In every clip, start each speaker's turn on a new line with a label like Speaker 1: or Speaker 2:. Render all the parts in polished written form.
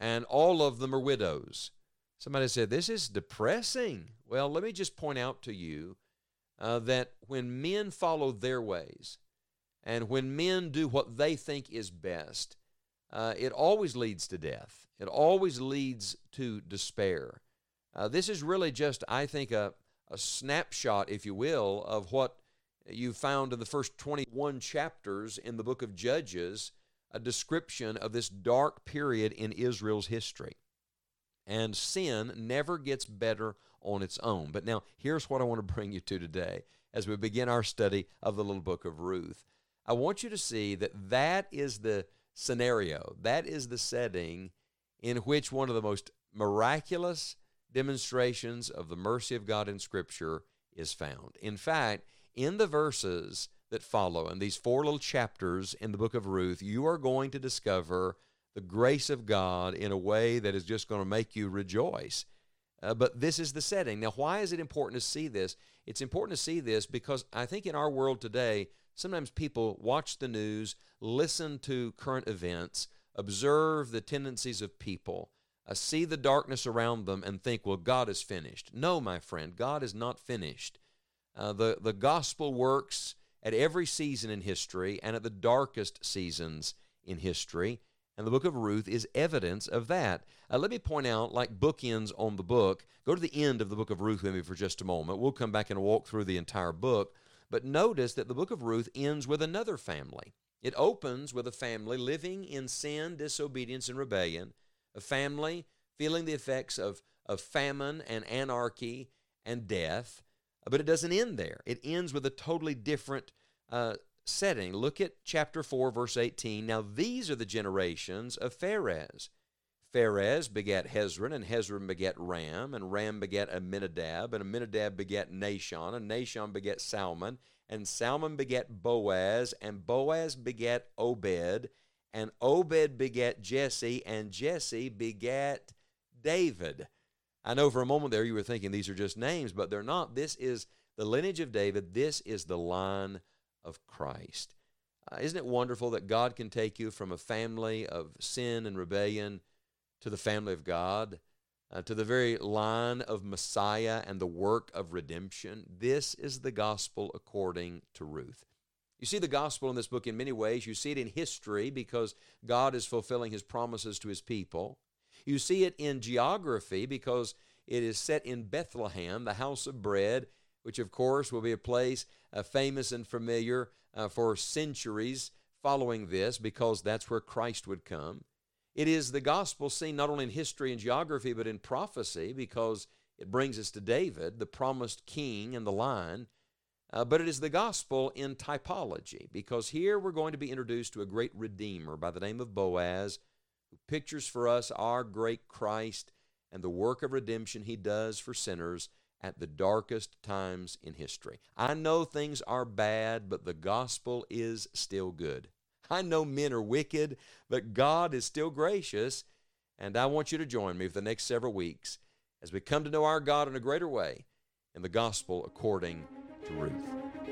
Speaker 1: and all of them are widows. Somebody said, this is depressing. Well, let me just point out to you that when men follow their ways, and when men do what they think is best, it always leads to death. It always leads to despair. This is really just, I think, a snapshot, if you will, of what you found in the first 21 chapters in the book of Judges, a description of this dark period in Israel's history. And sin never gets better on its own. But now, here's what I want to bring you to today as we begin our study of the little book of Ruth. I want you to see that that is the scenario, that is the setting in which one of the most miraculous demonstrations of the mercy of God in Scripture is found. In fact, in the verses that follow, in these 4 little chapters in the book of Ruth, you are going to discover the grace of God in a way that is just going to make you rejoice. But this is the setting. Now, why is it important to see this? It's important to see this because I think in our world today, sometimes people watch the news, listen to current events, observe the tendencies of people, see the darkness around them, and think, well, God is finished. No, my friend, God is not finished. The gospel works at every season in history and at the darkest seasons in history. And the book of Ruth is evidence of that. Let me point out, like bookends on the book, go to the end of the book of Ruth with me for just a moment. We'll come back and walk through the entire book. But notice that the book of Ruth ends with another family. It opens with a family living in sin, disobedience, and rebellion, a family feeling the effects of famine and anarchy and death. But it doesn't end there. It ends with a totally different setting. Look at chapter 4, verse 18. Now these are the generations of Pharez. Pharez begat Hezron, and Hezron begat Ram, and Ram begat Amminadab, and Amminadab begat Nahshon, and Nahshon begat Salmon, and Salmon begat Boaz, and Boaz begat Obed, and Obed begat Jesse, and Jesse begat David. I know for a moment there you were thinking these are just names, but they're not. This is the lineage of David. This is the line of Christ. Isn't it wonderful that God can take you from a family of sin and rebellion to the family of God, to the very line of Messiah and the work of redemption? This is the gospel according to Ruth. You see the gospel in this book in many ways. You see it in history because God is fulfilling His promises to His people. You see it in geography because it is set in Bethlehem, the house of bread, which of course will be a place famous and familiar for centuries following this because that's where Christ would come. It is the gospel seen not only in history and geography but in prophecy because it brings us to David, the promised king in the line. But it is the gospel in typology because here we're going to be introduced to a great Redeemer by the name of Boaz, who pictures for us our great Christ and the work of redemption He does for sinners at the darkest times in history. I know things are bad, but the gospel is still good. I know men are wicked, but God is still gracious, and I want you to join me for the next several weeks as we come to know our God in a greater way in the gospel according to Ruth.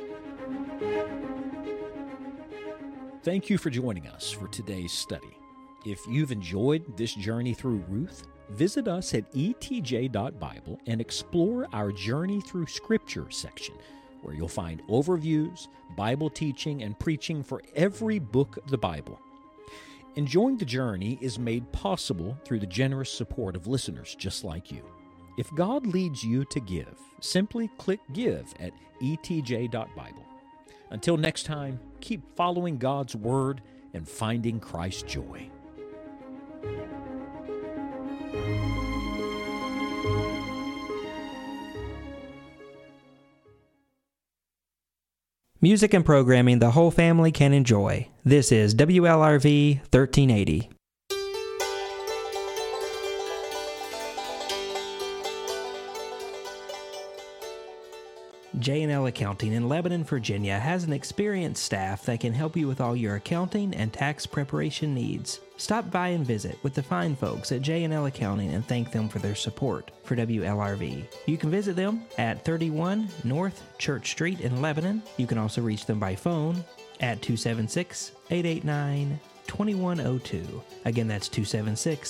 Speaker 2: Thank you for joining us for today's study. If you've enjoyed this journey through Ruth, visit us at etj.bible and explore our Journey Through Scripture section, where you'll find overviews, Bible teaching, and preaching for every book of the Bible. Enjoying the journey is made possible through the generous support of listeners just like you. If God leads you to give, simply click Give at etj.bible. Until next time, keep following God's Word and finding Christ's joy.
Speaker 3: Music and programming the whole family can enjoy. This is WLRV 1380. J&L Accounting in Lebanon, Virginia has an experienced staff that can help you with all your accounting and tax preparation needs. Stop by and visit with the fine folks at J&L Accounting and thank them for their support for WLRV. You can visit them at 31 North Church Street in Lebanon. You can also reach them by phone at 276-889-2102. Again, that's 276